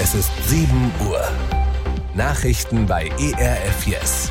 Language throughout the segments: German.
Es ist 7 Uhr. Nachrichten bei ERF Yes.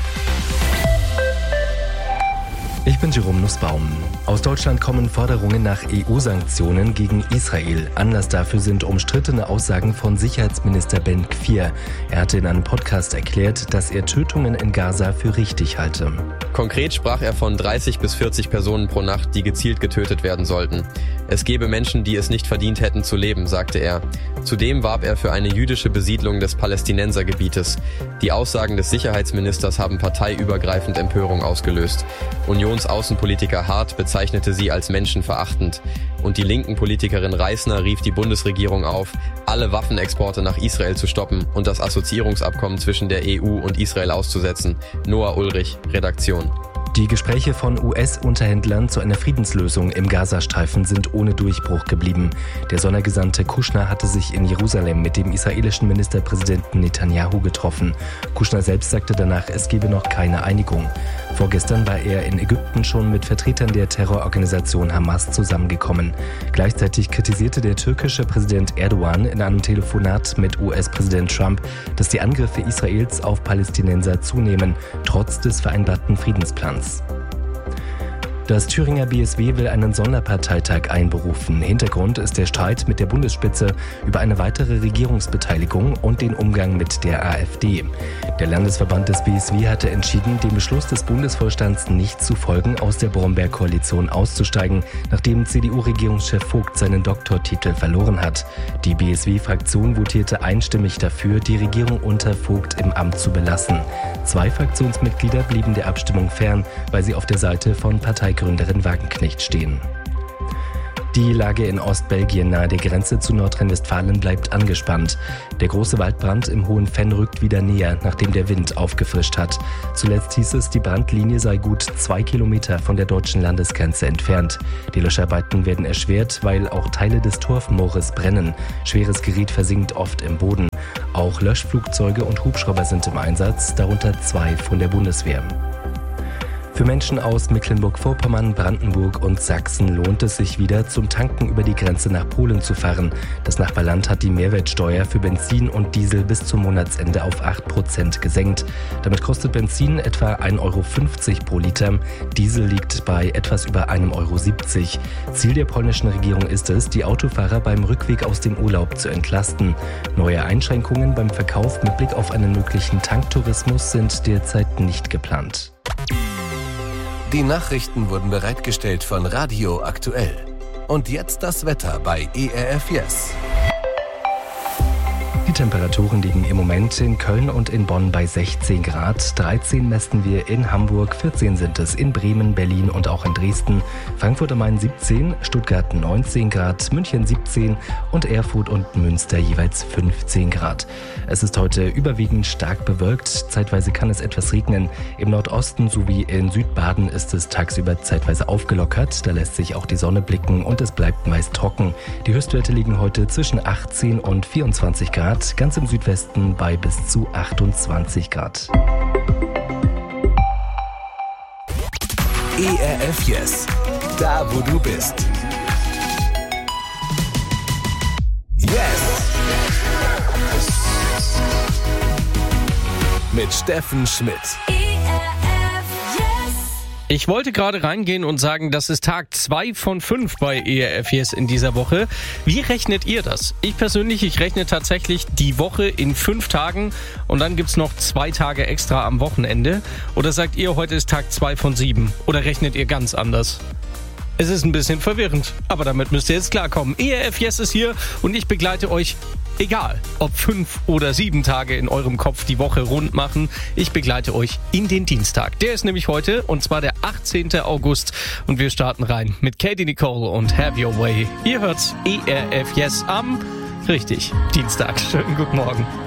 Ich bin Jerome Nussbaum. Aus Deutschland kommen Forderungen nach EU-Sanktionen gegen Israel. Anlass dafür sind umstrittene Aussagen von Sicherheitsminister Ben Gvir. Er hatte in einem Podcast erklärt, dass er Tötungen in Gaza für richtig halte. Konkret sprach er von 30 bis 40 Personen pro Nacht, die gezielt getötet werden sollten. Es gebe Menschen, die es nicht verdient hätten zu leben, sagte er. Zudem warb er für eine jüdische Besiedlung des Palästinensergebietes. Die Aussagen des Sicherheitsministers haben parteiübergreifend Empörung ausgelöst. Unionsaußenpolitiker Hart bezeichnete sie als menschenverachtend. Und die linken Politikerin Reisner rief die Bundesregierung auf, alle Waffenexporte nach Israel zu stoppen und das Assoziierungsabkommen zwischen der EU und Israel auszusetzen. Noah Ulrich, Redaktion. Die Gespräche von US-Unterhändlern zu einer Friedenslösung im Gazastreifen sind ohne Durchbruch geblieben. Der Sondergesandte Kushner hatte sich in Jerusalem mit dem israelischen Ministerpräsidenten Netanyahu getroffen. Kushner selbst sagte danach, es gebe noch keine Einigung. Vorgestern war er in Ägypten schon mit Vertretern der Terrororganisation Hamas zusammengekommen. Gleichzeitig kritisierte der türkische Präsident Erdogan in einem Telefonat mit US-Präsident Trump, dass die Angriffe Israels auf Palästinenser zunehmen, trotz des vereinbarten Friedensplans. Das Thüringer BSW will einen Sonderparteitag einberufen. Hintergrund ist der Streit mit der Bundesspitze über eine weitere Regierungsbeteiligung und den Umgang mit der AfD. Der Landesverband des BSW hatte entschieden, dem Beschluss des Bundesvorstands nicht zu folgen, aus der Bromberg-Koalition auszusteigen, nachdem CDU-Regierungschef Vogt seinen Doktortitel verloren hat. Die BSW-Fraktion votierte einstimmig dafür, die Regierung unter Vogt im Amt zu belassen. 2 Fraktionsmitglieder blieben der Abstimmung fern, weil sie auf der Seite von Parteigründerin Wagenknecht stehen. Die Lage in Ostbelgien nahe der Grenze zu Nordrhein-Westfalen bleibt angespannt. Der große Waldbrand im Hohen Venn rückt wieder näher, nachdem der Wind aufgefrischt hat. Zuletzt hieß es, die Brandlinie sei gut 2 Kilometer von der deutschen Landesgrenze entfernt. Die Löscharbeiten werden erschwert, weil auch Teile des Torfmoores brennen. Schweres Gerät versinkt oft im Boden. Auch Löschflugzeuge und Hubschrauber sind im Einsatz, darunter 2 von der Bundeswehr. Für Menschen aus Mecklenburg-Vorpommern, Brandenburg und Sachsen lohnt es sich wieder, zum Tanken über die Grenze nach Polen zu fahren. Das Nachbarland hat die Mehrwertsteuer für Benzin und Diesel bis zum Monatsende auf 8% gesenkt. Damit kostet Benzin etwa 1,50 € pro Liter. Diesel liegt bei etwas über 1,70 €. Ziel der polnischen Regierung ist es, die Autofahrer beim Rückweg aus dem Urlaub zu entlasten. Neue Einschränkungen beim Verkauf mit Blick auf einen möglichen Tanktourismus sind derzeit nicht geplant. Die Nachrichten wurden bereitgestellt von Radio Aktuell. Und jetzt das Wetter bei ERF Yes. Die Temperaturen liegen im Moment in Köln und in Bonn bei 16 Grad. 13 messen wir in Hamburg, 14 sind es in Bremen, Berlin und auch in Dresden. Frankfurt am Main 17, Stuttgart 19 Grad, München 17 und Erfurt und Münster jeweils 15 Grad. Es ist heute überwiegend stark bewölkt. Zeitweise kann es etwas regnen. Im Nordosten sowie in Südbaden ist es tagsüber zeitweise aufgelockert. Da lässt sich auch die Sonne blicken und es bleibt meist trocken. Die Höchstwerte liegen heute zwischen 18 und 24 Grad. Ganz im Südwesten bei bis zu 28 Grad. ERF Yes, da wo du bist. Yes! Mit Steffen Schmidt. Ich wollte gerade reingehen und sagen, das ist Tag 2 von 5 bei ERF Yes in dieser Woche. Wie rechnet ihr das? Ich persönlich, rechne tatsächlich die Woche in 5 Tagen und dann gibt's noch 2 Tage extra am Wochenende. Oder sagt ihr, heute ist Tag 2 von 7? Oder rechnet ihr ganz anders? Es ist ein bisschen verwirrend, aber damit müsst ihr jetzt klarkommen. ERF Yes ist hier und ich begleite euch, egal ob 5 oder 7 Tage in eurem Kopf die Woche rund machen. Ich begleite euch in den Dienstag. Der ist nämlich heute und zwar der 18. August und wir starten rein mit Katie Nicole und Have Your Way. Ihr hört ERF Yes am, richtig, Dienstag. Schönen guten Morgen.